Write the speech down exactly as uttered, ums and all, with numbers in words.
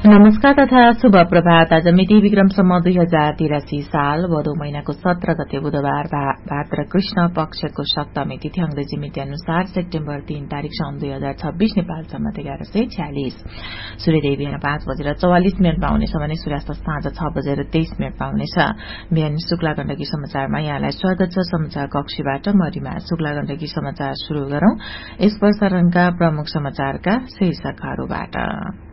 नमस्कार तथा शुभ प्रभात। आज मिति विक्रम सम्म दुई हजार तिरासी साल भदौ महिनाको सत्र गते बुधबार भाद्र कृष्ण पक्षको सप्तमी तिथि अंग्रेजी मिति अनुसार सेप्टेम्बर तीन तारीक सन् दुई हजार छब्बीस नेपाल सम्मत एघार सय छ्यालिस। सूर्यदेव बिहान पाँच बजेर चौवालिस मिनट पाउनेछ भने सूर्यास्त साँझ छ बजेर तेइस मिनट पाउनेछ। बिहान शुक्ला गण्डकी समाचारमा यहाँलाई स्वागत छ। समाचार कक्षीबाट म रिमा शुक्ला गण्डकी समाचार शुरू गरौं। यस प्रसारणका प्रमुख समाचारका शीर्षकहरूबाट।